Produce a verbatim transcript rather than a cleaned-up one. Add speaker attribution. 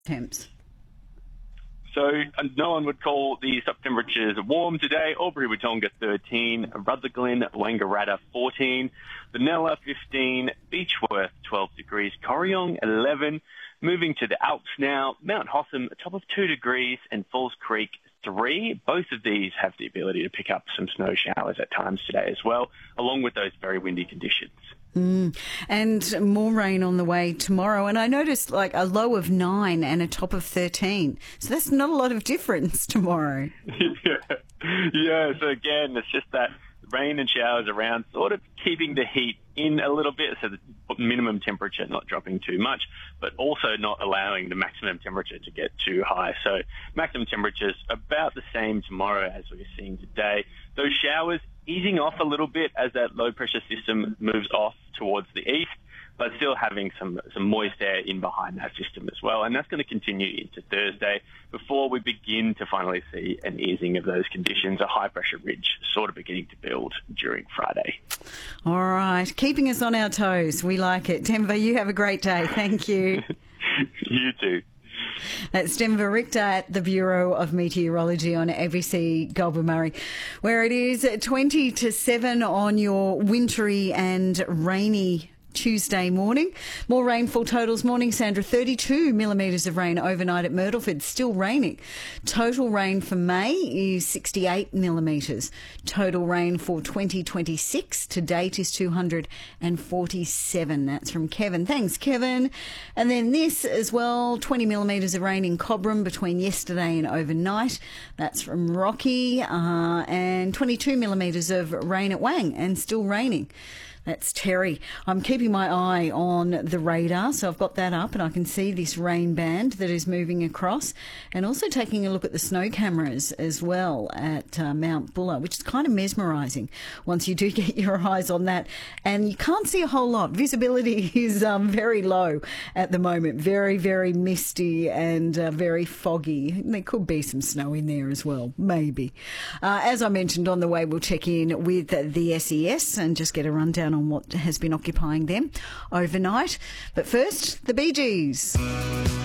Speaker 1: temps.
Speaker 2: So uh, no one would call the top temperatures warm today. Albury-Wodonga thirteen, Rutherglen, Wangaratta fourteen, Benalla fifteen, Beechworth twelve degrees, Corryong eleven. Moving to the Alps now, Mount Hotham a top of two degrees and Falls Creek three. Both of these have the ability to pick up some snow showers at times today as well, along with those very windy conditions.
Speaker 1: Mm. And more rain on the way tomorrow. And I noticed like a low of nine and a top of thirteen. So that's not a lot of difference tomorrow.
Speaker 2: yeah. yeah, so again, it's just that rain and showers around, sort of keeping the heat in a little bit, so the minimum temperature not dropping too much, but also not allowing the maximum temperature to get too high. So maximum temperatures about the same tomorrow as we're seeing today. Those showers easing off a little bit as that low pressure system moves off towards the east, but still having some, some moist air in behind that system as well. And that's going to continue into Thursday before we begin to finally see an easing of those conditions, a high pressure ridge sort of beginning to build during Friday.
Speaker 1: All right. Keeping us on our toes. We like it. Denver, you have a great day. Thank you.
Speaker 2: You too.
Speaker 1: That's Denver Richter at the Bureau of Meteorology on A B C Goulburn-Murray, where it is twenty to seven on your wintry and rainy Tuesday morning. More rainfall totals morning, Sandra. thirty-two millimetres of rain overnight at Myrtleford. Still raining. Total rain for May is sixty-eight millimetres. Total rain for twenty twenty-six to date is two hundred forty-seven. That's from Kevin. Thanks, Kevin. And then this as well, twenty millimetres of rain in Cobram between yesterday and overnight. That's from Rocky. Uh, and twenty-two millimetres of rain at Wang and still raining. That's Terry. I'm keeping my eye on the radar, so I've got that up and I can see this rain band that is moving across, and also taking a look at the snow cameras as well at uh, Mount Buller, which is kind of mesmerising once you do get your eyes on that. And you can't see a whole lot. Visibility is um, very low at the moment, very, very misty and uh, very foggy. There could be some snow in there as well, maybe. Uh, as I mentioned on the way, we'll check in with the S E S and just get a rundown on what has been occupying them overnight. But first, the Bee Gees.